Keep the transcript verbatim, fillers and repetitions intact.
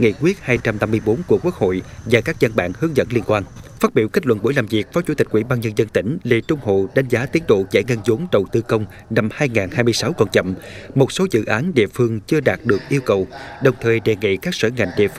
nghị quyết hai trăm năm mươi tư của Quốc hội và các văn bản hướng dẫn liên quan. Phát biểu kết luận buổi làm việc, Phó Chủ tịch Ủy ban Nhân dân tỉnh Lê Trung Hộ đánh giá tiến độ giải ngân vốn đầu tư công năm hai nghìn không trăm hai mươi sáu còn chậm, một số dự án địa phương chưa đạt được yêu cầu, đồng thời đề nghị các sở ngành địa phương